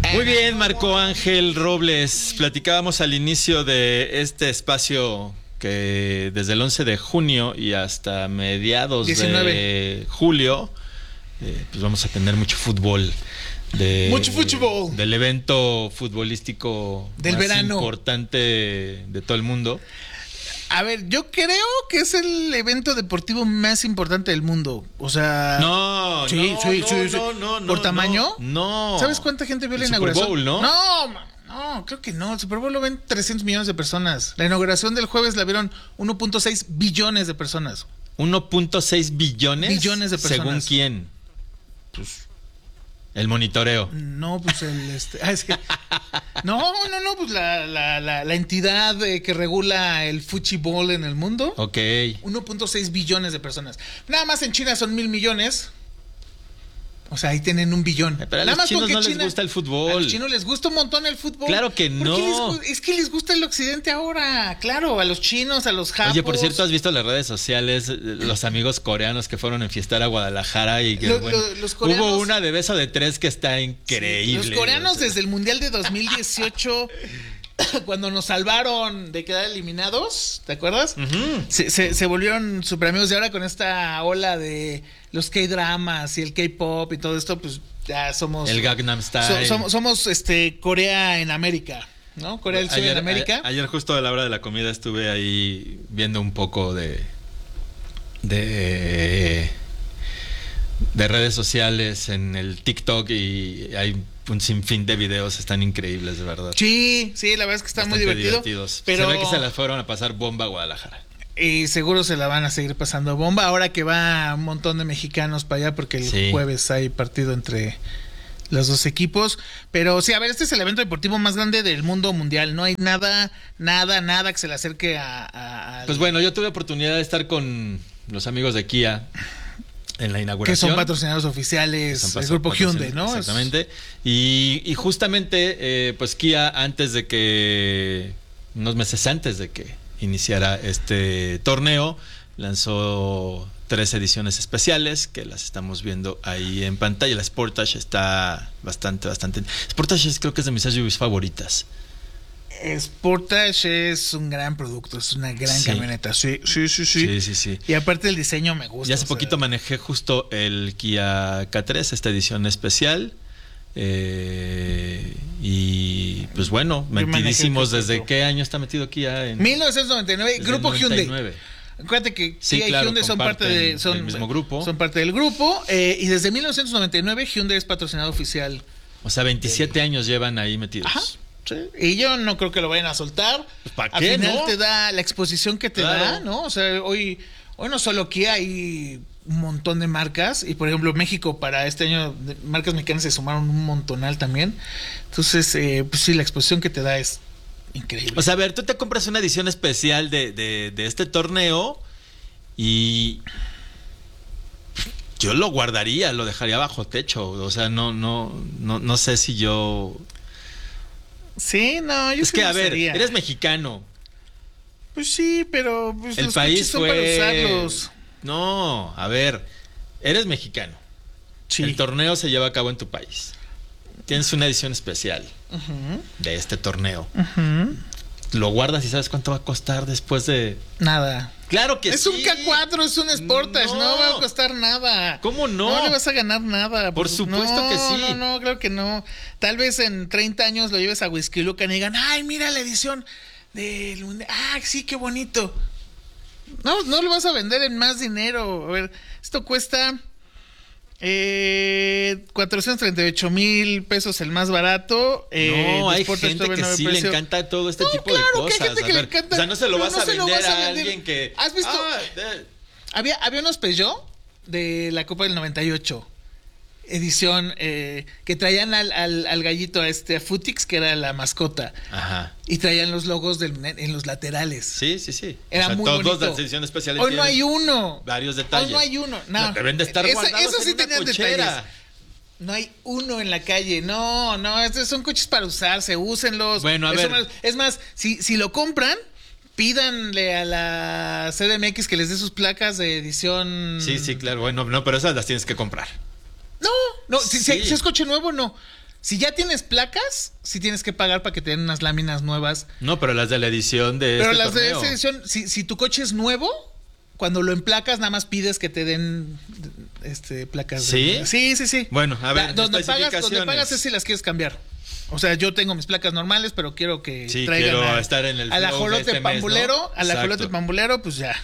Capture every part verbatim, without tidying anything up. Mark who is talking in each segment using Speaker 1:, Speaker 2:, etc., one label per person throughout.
Speaker 1: Muy bien, Marco Ángel Robles. Platicábamos al inicio de este espacio que desde el once de junio y hasta mediados
Speaker 2: diecinueve
Speaker 1: de julio, eh, pues vamos a tener mucho fútbol. De,
Speaker 2: mucho fútbol.
Speaker 1: Del evento futbolístico
Speaker 2: del
Speaker 1: más
Speaker 2: verano
Speaker 1: importante de todo el mundo.
Speaker 2: A ver, yo creo que es el evento deportivo más importante del mundo. O sea...
Speaker 1: No,
Speaker 2: sí,
Speaker 1: no,
Speaker 2: sí,
Speaker 1: no,
Speaker 2: sí, sí.
Speaker 1: no, no, no.
Speaker 2: ¿Por tamaño?
Speaker 1: No.
Speaker 2: ¿Sabes cuánta gente vio la
Speaker 1: el
Speaker 2: inauguración?
Speaker 1: Super Bowl, ¿no?
Speaker 2: No, no, creo que no. El Super Bowl lo ven trescientos millones de personas. La inauguración del jueves la vieron uno punto seis billones de personas.
Speaker 1: uno punto seis billones.
Speaker 2: Billones de personas.
Speaker 1: ¿Según quién? Pues... el monitoreo.
Speaker 2: No, pues el este. Ah, es que, no, no, no, pues la, la, la, la entidad eh, que regula el fútbol en el mundo.
Speaker 1: Ok.
Speaker 2: uno punto seis billones de personas. Nada más en China son mil millones. O sea, ahí tienen un billón.
Speaker 1: Pero a
Speaker 2: Nada
Speaker 1: los
Speaker 2: más
Speaker 1: chinos no
Speaker 2: China,
Speaker 1: les gusta el fútbol.
Speaker 2: A los chinos les gusta un montón el fútbol.
Speaker 1: Claro que no.
Speaker 2: Les, es que les gusta el occidente ahora. Claro, a los chinos, a los japoneses.
Speaker 1: Oye, por cierto, ¿has visto en las redes sociales los amigos coreanos que fueron a enfiestar a Guadalajara? Y que,
Speaker 2: lo,
Speaker 1: bueno,
Speaker 2: lo, los coreanos,
Speaker 1: hubo una de beso de tres que está increíble.
Speaker 2: Sí, los coreanos,
Speaker 1: o sea,
Speaker 2: desde el Mundial de dos mil dieciocho... cuando nos salvaron de quedar eliminados, ¿te acuerdas?
Speaker 1: Uh-huh.
Speaker 2: Se, se, se volvieron super amigos. Y ahora con esta ola de los K-dramas y el K-pop y todo esto, pues ya somos...
Speaker 1: el Gangnam Style.
Speaker 2: So, somos, somos este, Corea en América, ¿no? Corea del Sur
Speaker 1: ayer,
Speaker 2: en América.
Speaker 1: A, ayer justo a la hora de la comida estuve ahí viendo un poco de... de... de redes sociales en el TikTok y hay un sinfín de videos, están increíbles, de verdad.
Speaker 2: Sí, sí, la verdad es que está
Speaker 1: bastante
Speaker 2: muy divertido.
Speaker 1: Divertidos.
Speaker 2: Pero...
Speaker 1: se ve que se las fueron a pasar bomba a Guadalajara.
Speaker 2: Y seguro se la van a seguir pasando bomba ahora que va un montón de mexicanos para allá porque el
Speaker 1: sí.
Speaker 2: jueves hay partido entre los dos equipos. Pero sí, a ver, este es el evento deportivo más grande del mundo mundial. No hay nada, nada, nada que se le acerque a... a, a...
Speaker 1: Pues bueno, yo tuve oportunidad de estar con los amigos de Kia en la inauguración.
Speaker 2: Que son patrocinadores oficiales
Speaker 1: son
Speaker 2: del grupo Hyundai, ¿no?
Speaker 1: Exactamente. Y, y justamente, eh, pues Kia, antes de que, unos meses antes de que iniciara este torneo, lanzó tres ediciones especiales que las estamos viendo ahí en pantalla. La Sportage está bastante, bastante... Sportage creo que es de mis S U Vs favoritas.
Speaker 2: Sportage es un gran producto, es una gran
Speaker 1: sí.
Speaker 2: camioneta. Sí, sí, sí, sí.
Speaker 1: Sí, sí, sí.
Speaker 2: Y aparte el diseño me gusta.
Speaker 1: Y hace
Speaker 2: o sea...
Speaker 1: poquito manejé justo el Kia K tres, esta edición especial. Eh, y pues bueno, metidísimos. ¿Desde qué año está metido Kia? En
Speaker 2: mil novecientos noventa y nueve,
Speaker 1: desde
Speaker 2: Grupo
Speaker 1: el noventa y nueve.
Speaker 2: Hyundai. Acuérdate que
Speaker 1: sí,
Speaker 2: Kia
Speaker 1: claro,
Speaker 2: y Hyundai son parte de son,
Speaker 1: del mismo grupo.
Speaker 2: Son parte del grupo. Eh, y desde mil novecientos noventa y nueve Hyundai es patrocinado oficial.
Speaker 1: O sea, veintisiete de... años llevan ahí metidos.
Speaker 2: Ajá. Sí. Y yo no creo que lo vayan a soltar.
Speaker 1: Pues, ¿para
Speaker 2: qué? Al final
Speaker 1: no?
Speaker 2: te da la exposición que te
Speaker 1: claro.
Speaker 2: da, ¿no? O sea, hoy, hoy no solo Kia, hay un montón de marcas. Y por ejemplo, México para este año, marcas mexicanas se sumaron un montonal también. Entonces, eh, pues sí, la exposición que te da es increíble.
Speaker 1: O sea, a ver, tú te compras una edición especial de, de, de este torneo y yo lo guardaría, lo dejaría bajo techo. O sea, no, no, no, no sé si yo...
Speaker 2: Sí, no, yo
Speaker 1: es
Speaker 2: sí
Speaker 1: que
Speaker 2: no
Speaker 1: a ver,
Speaker 2: sería.
Speaker 1: eres mexicano.
Speaker 2: Pues sí, pero pues,
Speaker 1: el
Speaker 2: los
Speaker 1: país
Speaker 2: son
Speaker 1: fue
Speaker 2: para usarlos.
Speaker 1: No, a ver, eres mexicano.
Speaker 2: Sí.
Speaker 1: El torneo se lleva a cabo en tu país. Tienes una edición especial
Speaker 2: uh-huh.
Speaker 1: de este torneo.
Speaker 2: Uh-huh.
Speaker 1: Lo guardas y sabes cuánto va a costar después de...
Speaker 2: Nada.
Speaker 1: Claro que
Speaker 2: es
Speaker 1: sí.
Speaker 2: Es un K cuatro, es un Sportage, no. no va a costar nada.
Speaker 1: ¿Cómo no?
Speaker 2: No le vas a ganar nada.
Speaker 1: Por supuesto
Speaker 2: no,
Speaker 1: que sí.
Speaker 2: No, no, claro que no. Tal vez en treinta años lo lleves a Whisky Lucan y digan, ay, mira la edición del Mundial. Ah, sí, qué bonito. No, no lo vas a vender en más dinero. A ver, esto cuesta... Eh, cuatrocientos treinta y ocho mil pesos el más barato.
Speaker 1: Eh, no, hay
Speaker 2: gente
Speaker 1: que sí precio. le encanta todo este
Speaker 2: no,
Speaker 1: tipo
Speaker 2: claro,
Speaker 1: de cosas.
Speaker 2: Que hay gente que
Speaker 1: ver,
Speaker 2: le encanta,
Speaker 1: o sea, no se lo vas
Speaker 2: no
Speaker 1: a vender
Speaker 2: vas a,
Speaker 1: a
Speaker 2: vender.
Speaker 1: alguien que...
Speaker 2: ¿Has visto?
Speaker 1: Ah, eh.
Speaker 2: había, había unos Peugeot de la Copa del noventa y ocho. Edición eh, que traían al, al, al gallito a este a Futix, que era la mascota.
Speaker 1: Ajá.
Speaker 2: Y traían los logos del, en los laterales.
Speaker 1: Sí, sí, sí.
Speaker 2: Era
Speaker 1: o sea,
Speaker 2: muy
Speaker 1: todos
Speaker 2: bonito.
Speaker 1: las ediciones especiales.
Speaker 2: Hoy no hay uno.
Speaker 1: Varios detalles.
Speaker 2: Hoy no hay uno. No,
Speaker 1: no deben de estar
Speaker 2: Esa,
Speaker 1: guardados
Speaker 2: eso sí
Speaker 1: en una
Speaker 2: tenían
Speaker 1: cochera.
Speaker 2: detalles. No hay uno en la calle. No, no, estos son coches para usarse. Úsenlos.
Speaker 1: Bueno, a
Speaker 2: Eso
Speaker 1: ver.
Speaker 2: Más, es más, si, si lo compran, pídanle a la C D M X que les dé sus placas de edición.
Speaker 1: Sí, sí, claro. Bueno, no, pero esas las tienes que comprar.
Speaker 2: No, no,
Speaker 1: sí.
Speaker 2: si, si, si es coche nuevo, no. Si ya tienes placas, sí tienes que pagar para que te den unas láminas nuevas.
Speaker 1: No, pero las de la edición de
Speaker 2: Pero
Speaker 1: este
Speaker 2: las
Speaker 1: torneo.
Speaker 2: de esta edición, si, si tu coche es nuevo, cuando lo emplacas, nada más pides que te den este, placas.
Speaker 1: ¿Sí?
Speaker 2: De, sí, sí, sí.
Speaker 1: Bueno, a ver,
Speaker 2: La, donde, pagas, donde
Speaker 1: especificaciones.
Speaker 2: pagas es si las quieres cambiar. O sea, yo tengo mis placas normales, pero quiero que
Speaker 1: Sí,
Speaker 2: traigan
Speaker 1: quiero
Speaker 2: a-
Speaker 1: estar en el
Speaker 2: al
Speaker 1: flow de
Speaker 2: ajolote
Speaker 1: este mes,
Speaker 2: pambulero,
Speaker 1: ¿no?
Speaker 2: al ajolote
Speaker 1: Exacto.
Speaker 2: pambulero, pues ya.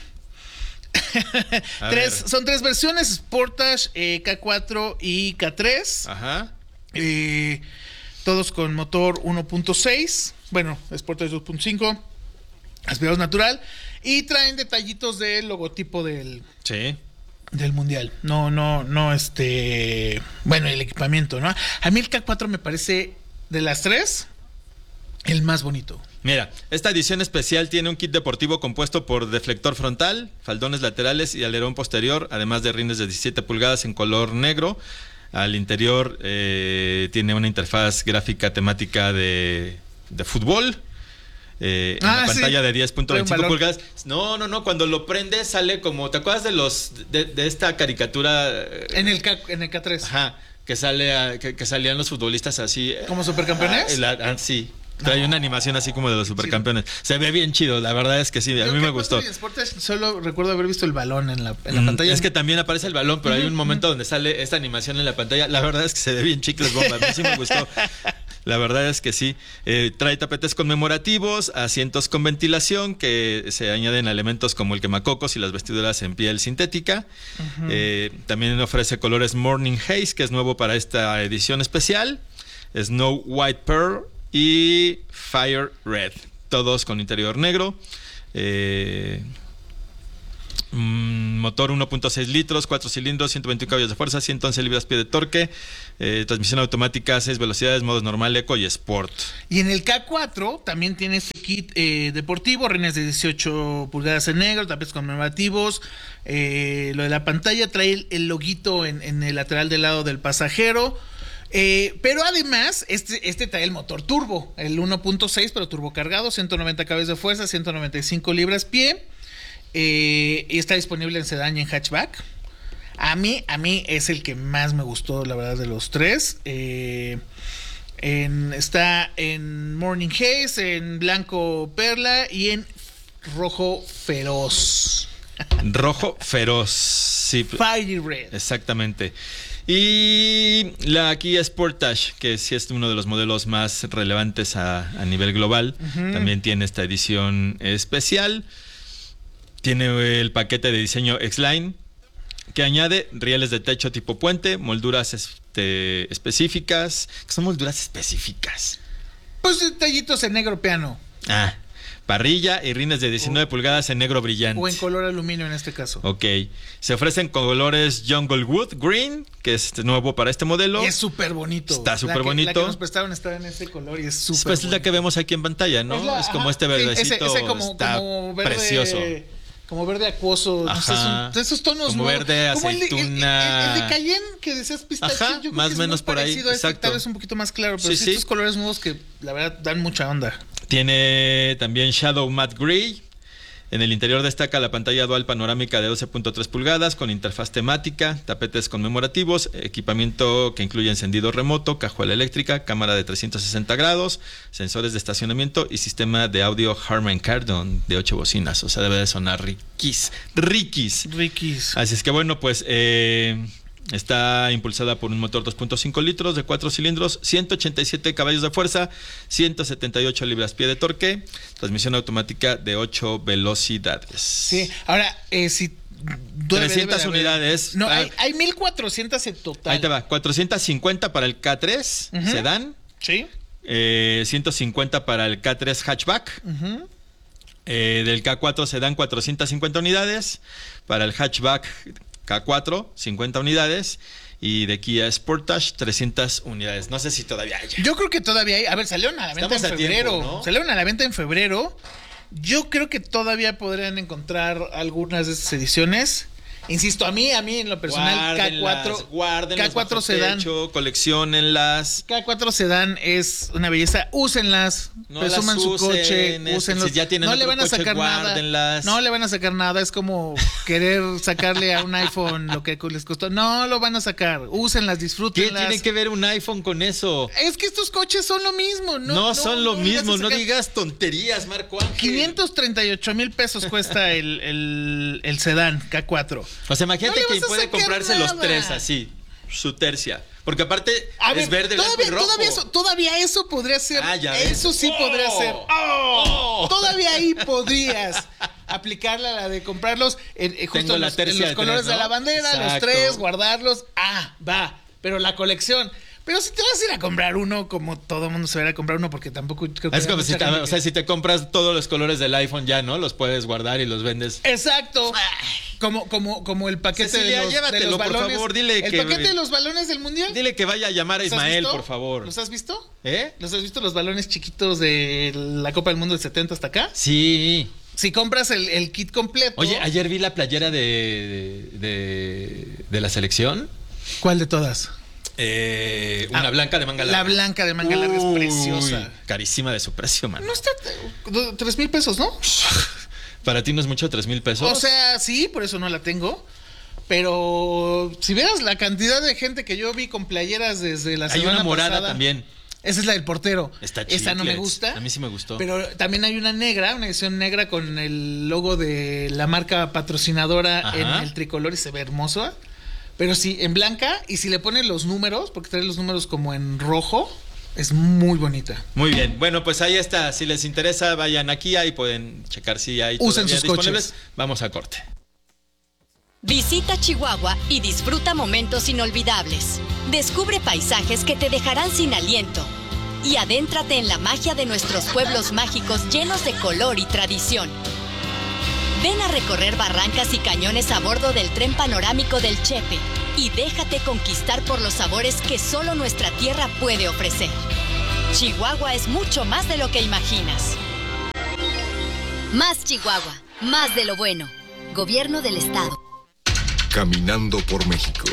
Speaker 1: A
Speaker 2: tres,
Speaker 1: ver.
Speaker 2: son tres versiones, Sportage, eh, K cuatro y K tres.
Speaker 1: Ajá.
Speaker 2: Eh, todos con motor uno punto seis. Bueno, Sportage dos punto cinco. Aspirado natural. Y traen detallitos del logotipo del,
Speaker 1: Sí.
Speaker 2: del mundial. No, no, no, este. Bueno, el equipamiento, ¿no? A mí el K cuatro me parece, de las tres, el más bonito.
Speaker 1: Mira, esta edición especial tiene un kit deportivo compuesto por deflector frontal, faldones laterales y alerón posterior, además de rines de diecisiete pulgadas en color negro. Al interior eh, tiene una interfaz gráfica temática de, de fútbol. Eh, en
Speaker 2: Ah,
Speaker 1: la
Speaker 2: sí.
Speaker 1: pantalla de diez punto
Speaker 2: Trae un
Speaker 1: veinticinco
Speaker 2: balón.
Speaker 1: pulgadas. No, no, no. Cuando lo prendes sale como. ¿Te acuerdas de los de, de esta caricatura? eh,
Speaker 2: En el K, en el K tres.
Speaker 1: Ajá. Que sale a- que, que salían los futbolistas así.
Speaker 2: ¿Como supercampeones?
Speaker 1: Ah, la- ah, sí. Trae una animación así como de los supercampeones. Se ve bien chido, la verdad es que sí, a
Speaker 2: Yo
Speaker 1: mí me
Speaker 2: K cuatro
Speaker 1: gustó.
Speaker 2: y Sportage solo recuerdo haber visto el balón en la, en la
Speaker 1: Mm,
Speaker 2: pantalla.
Speaker 1: Es que también aparece el balón, pero hay un momento donde sale esta animación en la pantalla. La verdad es que se ve bien chicles bomba. A mí sí me gustó. La verdad es que sí. Eh, trae tapetes conmemorativos, asientos con ventilación que se añaden a elementos como el quemacocos y las vestiduras en piel sintética. Eh, también ofrece colores Morning Haze, que es nuevo para esta edición especial. Snow White Pearl y Fire Red. Todos con interior negro. Eh, Mm, motor uno punto seis litros, cuatro cilindros, ciento veintiún caballos de fuerza, ciento once libras-pie de torque, eh, transmisión automática, seis velocidades, modos normal, eco y sport.
Speaker 2: Y en el K cuatro también tiene este kit eh, deportivo, rines de dieciocho pulgadas en negro, tapetes conmemorativos. Eh, lo de la pantalla trae el, el loguito en, en el lateral del lado del pasajero. Eh, pero además, este, este trae el motor turbo, el uno punto seis, pero turbo cargado, ciento noventa caballos de fuerza, ciento noventa y cinco libras-pie. Eh, y está disponible en sedán y en hatchback. A mí, a mí es el que más me gustó, la verdad, de los tres. Eh, en, está en Morning Haze, en blanco perla y en rojo feroz.
Speaker 1: Rojo feroz. Sí,
Speaker 2: Fiery Red.
Speaker 1: exactamente. Y la Kia Sportage, que sí es uno de los modelos más relevantes a, a nivel global,
Speaker 2: Ujú.
Speaker 1: también tiene esta edición especial. Tiene el paquete de diseño X-Line, que añade rieles de techo tipo puente, molduras este, específicas. ¿Qué son molduras específicas?
Speaker 2: Pues detallitos en negro piano.
Speaker 1: Ah, parrilla y rines de diecinueve pulgadas en negro brillante.
Speaker 2: O en color aluminio en este caso.
Speaker 1: Ok. Se ofrecen colores Jungle Wood Green, que es nuevo para este modelo.
Speaker 2: Y es súper bonito.
Speaker 1: Está
Speaker 2: La
Speaker 1: súper
Speaker 2: que-
Speaker 1: bonito.
Speaker 2: La que nos prestaron está en ese color y es súper
Speaker 1: Pues es la
Speaker 2: bonito.
Speaker 1: que vemos aquí en pantalla, ¿no?
Speaker 2: Es
Speaker 1: Es,
Speaker 2: la-
Speaker 1: como
Speaker 2: ajá,
Speaker 1: este
Speaker 2: sí,
Speaker 1: verdecito.
Speaker 2: ese, ese como,
Speaker 1: está
Speaker 2: como verde,
Speaker 1: precioso.
Speaker 2: Como verde acuoso. No sé,
Speaker 1: Ajá.
Speaker 2: son- de esos tonos.
Speaker 1: Como
Speaker 2: nuevos.
Speaker 1: verde,
Speaker 2: Como el de- el-
Speaker 1: aceituna.
Speaker 2: El, el de Cayenne que decías pistacho.
Speaker 1: Ajá,
Speaker 2: yo creo
Speaker 1: más
Speaker 2: que es
Speaker 1: o menos
Speaker 2: muy
Speaker 1: por ahí,
Speaker 2: parecido a este,
Speaker 1: exacto.
Speaker 2: tal vez un poquito más claro. Pero
Speaker 1: Sí,
Speaker 2: sí,
Speaker 1: sí.
Speaker 2: estos colores nuevos que la verdad dan mucha onda.
Speaker 1: Tiene también Shadow Matte Gray. En el interior destaca la pantalla dual panorámica de doce punto tres pulgadas con interfaz temática, tapetes conmemorativos, equipamiento que incluye encendido remoto, cajuela eléctrica, cámara de trescientos sesenta grados, sensores de estacionamiento y sistema de audio Harman Kardon de ocho bocinas. O sea, debe de sonar riquis, riquis.
Speaker 2: Ricky's.
Speaker 1: Así es que bueno, pues eh, está impulsada por un motor dos punto cinco litros de cuatro cilindros, ciento ochenta y siete caballos de fuerza, ciento setenta y ocho libras-pie de torque, transmisión automática de ocho velocidades.
Speaker 2: Sí, ahora, eh, si. debe-
Speaker 1: trescientas
Speaker 2: debe de haber-
Speaker 1: unidades.
Speaker 2: No,
Speaker 1: Ah,
Speaker 2: hay, hay mil cuatrocientas en total.
Speaker 1: Ahí te va, cuatrocientos cincuenta para el K tres
Speaker 2: Ujú.
Speaker 1: sedán,
Speaker 2: Sí.
Speaker 1: eh, ciento cincuenta para el K tres hatchback.
Speaker 2: Ujú.
Speaker 1: Eh, del K cuatro se dan cuatrocientas cincuenta unidades. Para el hatchback K cuatro, cincuenta unidades. Y de Kia Sportage, trescientas unidades. No sé si todavía hay.
Speaker 2: Yo creo que todavía hay. A ver, salieron a la venta
Speaker 1: Estamos
Speaker 2: en
Speaker 1: a tiempo,
Speaker 2: febrero.
Speaker 1: ¿no?
Speaker 2: Salieron a la venta en febrero. Yo creo que todavía podrían encontrar algunas de estas ediciones. Insisto, a mí, a mí en lo personal, K cuatro,
Speaker 1: guárdenlas,
Speaker 2: K cuatro Sedan,
Speaker 1: colecciónenlas.
Speaker 2: K cuatro Sedan es una belleza, úsenlas,
Speaker 1: no
Speaker 2: presuman
Speaker 1: las
Speaker 2: su
Speaker 1: usen,
Speaker 2: coche, úsenlos.
Speaker 1: Si ya tienen
Speaker 2: no
Speaker 1: otro
Speaker 2: le van a
Speaker 1: coche,
Speaker 2: sacar
Speaker 1: guárdenlas.
Speaker 2: nada. No le van a sacar nada, es como querer sacarle a un iPhone lo que les costó. No lo van a sacar, úsenlas, disfrútenlas.
Speaker 1: ¿Qué tiene que ver un iPhone con eso?
Speaker 2: Es que estos coches son lo mismo, ¿no?
Speaker 1: No, no son lo
Speaker 2: no
Speaker 1: mismo, no digas tonterías, Marco Ángel.
Speaker 2: quinientos treinta y ocho mil pesos cuesta el, el, el sedán K cuatro.
Speaker 1: O sea, imagínate
Speaker 2: no
Speaker 1: que puede comprarse
Speaker 2: nada.
Speaker 1: los tres así, su tercia. Porque aparte
Speaker 2: a
Speaker 1: es
Speaker 2: ver,
Speaker 1: verde,
Speaker 2: todavía,
Speaker 1: blanco y rojo.
Speaker 2: Todavía eso, todavía eso podría ser.
Speaker 1: Ah, ya
Speaker 2: eso
Speaker 1: ves.
Speaker 2: sí
Speaker 1: Oh,
Speaker 2: podría ser.
Speaker 1: Oh.
Speaker 2: Todavía ahí podrías aplicarla la de comprarlos en, en justo en
Speaker 1: la
Speaker 2: los, en los
Speaker 1: de
Speaker 2: colores
Speaker 1: tres, ¿no?
Speaker 2: de la bandera,
Speaker 1: Exacto.
Speaker 2: los tres, guardarlos. Ah, va. Pero la colección. Pero si te vas a ir a comprar uno, como todo el mundo se va a ir a comprar uno, porque tampoco creo que
Speaker 1: Es como si te, o sea, si te compras todos los colores del iPhone ya, ¿no? Los puedes guardar y los vendes.
Speaker 2: Exacto. Como, como, como el paquete
Speaker 1: Cecilia,
Speaker 2: de los,
Speaker 1: llévatelo,
Speaker 2: de los
Speaker 1: por
Speaker 2: balones.
Speaker 1: favor, dile
Speaker 2: el
Speaker 1: que-
Speaker 2: paquete de los balones del mundial.
Speaker 1: Dile que vaya a llamar a
Speaker 2: ¿Los has
Speaker 1: Ismael,
Speaker 2: visto?
Speaker 1: por favor.
Speaker 2: ¿Los has visto?
Speaker 1: ¿Eh?
Speaker 2: ¿Los has visto los balones chiquitos de la Copa del Mundo del setenta hasta acá?
Speaker 1: Sí.
Speaker 2: Si compras el, el kit completo.
Speaker 1: Oye, ayer vi la playera de, de, de, de la selección.
Speaker 2: ¿Cuál de todas?
Speaker 1: Eh, una
Speaker 2: Ah,
Speaker 1: blanca de manga larga.
Speaker 2: La blanca de manga larga es
Speaker 1: Uy,
Speaker 2: preciosa.
Speaker 1: Carísima de su precio, man.
Speaker 2: No está eh, tres mil pesos, ¿no?
Speaker 1: Para ti no es mucho, tres mil pesos.
Speaker 2: O sea, sí, por eso no la tengo. Pero si vieras la cantidad de gente que yo vi con playeras desde la
Speaker 1: hay
Speaker 2: semana
Speaker 1: una morada
Speaker 2: pasada,
Speaker 1: también.
Speaker 2: Esa es la del portero.
Speaker 1: Está
Speaker 2: Esa no me
Speaker 1: chiclets.
Speaker 2: gusta.
Speaker 1: A mí sí me gustó.
Speaker 2: Pero también hay una negra, una edición negra con el logo de la marca patrocinadora
Speaker 1: Ajá.
Speaker 2: en el tricolor y se ve hermoso. Pero sí, en blanca, y si le ponen los números, porque trae los números como en rojo, es muy bonita.
Speaker 1: Muy bien. Bueno, pues ahí está. Si les interesa, vayan aquí. Ahí pueden checar si hay
Speaker 2: Usen
Speaker 1: todavía
Speaker 2: sus
Speaker 1: disponibles.
Speaker 2: coches.
Speaker 1: Vamos a corte.
Speaker 3: Visita Chihuahua y disfruta momentos inolvidables. Descubre paisajes que te dejarán sin aliento. Y adéntrate en la magia de nuestros pueblos mágicos llenos de color y tradición. Ven a recorrer barrancas y cañones a bordo del tren panorámico del Chepe y déjate conquistar por los sabores que solo nuestra tierra puede ofrecer. Chihuahua es mucho más de lo que imaginas.
Speaker 4: Más Chihuahua, más de lo bueno. Gobierno del Estado.
Speaker 5: Caminando por México.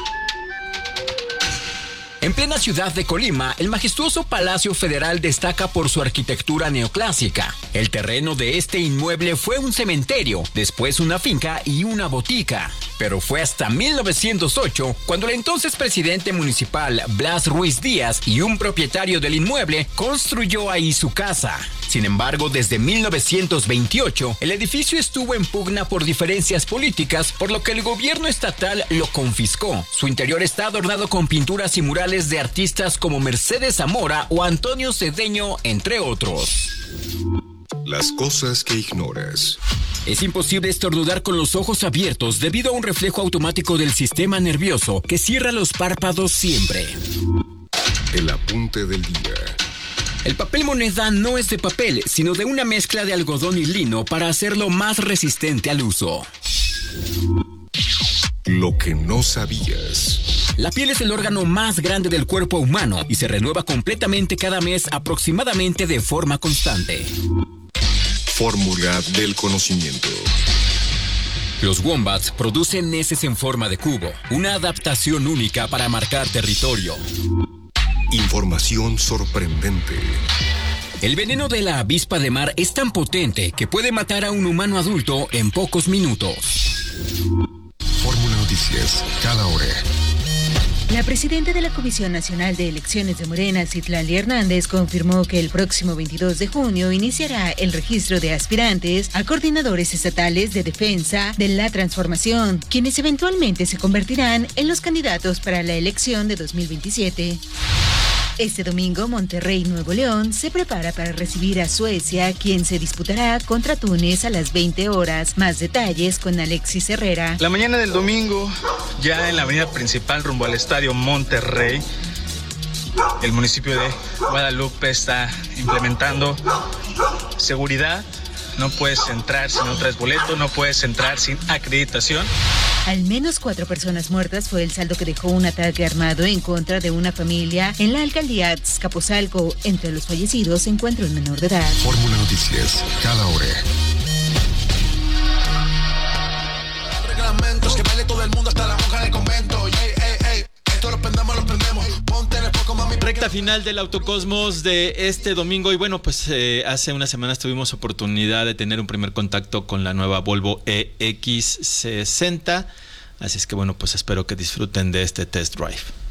Speaker 6: En plena ciudad de Colima, el majestuoso Palacio Federal destaca por su arquitectura neoclásica. El terreno de este inmueble fue un cementerio, después una finca y una botica. Pero fue hasta mil novecientos ocho cuando el entonces presidente municipal Blas Ruiz Díaz y un propietario del inmueble construyó ahí su casa. Sin embargo, desde mil novecientos veintiocho, el edificio estuvo en pugna por diferencias políticas, por lo que el gobierno estatal lo confiscó. Su interior está adornado con pinturas y murales de artistas como Mercedes Zamora o Antonio Cedeño, entre otros.
Speaker 5: Las cosas que ignoras.
Speaker 6: Es imposible estornudar con los ojos abiertos debido a un reflejo automático del sistema nervioso que cierra los párpados siempre.
Speaker 5: El apunte del día.
Speaker 6: El papel moneda no es de papel, sino de una mezcla de algodón y lino para hacerlo más resistente al uso.
Speaker 5: Lo que no sabías.
Speaker 6: La piel es el órgano más grande del cuerpo humano y se renueva completamente cada mes aproximadamente de forma constante.
Speaker 5: Fórmula del conocimiento.
Speaker 6: Los wombats producen heces en forma de cubo, una adaptación única para marcar territorio.
Speaker 5: Información sorprendente.
Speaker 6: El veneno de la avispa de mar es tan potente que puede matar a un humano adulto en pocos minutos.
Speaker 5: Fórmula Noticias, cada hora.
Speaker 7: La presidenta de la Comisión Nacional de Elecciones de Morena, Citlali Hernández, confirmó que el próximo veintidós de junio iniciará el registro de aspirantes a coordinadores estatales de defensa de la transformación, quienes eventualmente se convertirán en los candidatos para la elección de dos mil veintisiete. Este domingo, Monterrey, Nuevo León, se prepara para recibir a Suecia, quien se disputará contra Túnez a las veinte horas. Más detalles con Alexis Herrera.
Speaker 8: La mañana del domingo, ya en la avenida principal rumbo al estadio Monterrey, el municipio de Guadalupe está implementando seguridad. No puedes entrar si no traes boleto, no puedes entrar sin acreditación.
Speaker 7: Al menos cuatro personas muertas fue el saldo que dejó un ataque armado en contra de una familia en la alcaldía Azcapotzalco. Entre los fallecidos se encuentra un menor de edad.
Speaker 5: Fórmula Noticias, cada hora.
Speaker 9: Reglamentos que
Speaker 1: recta final del Autocosmos de este domingo y bueno, pues eh, hace unas semanas tuvimos oportunidad de tener un primer contacto con la nueva Volvo E X sesenta, así es que bueno, pues espero que disfruten de este test drive.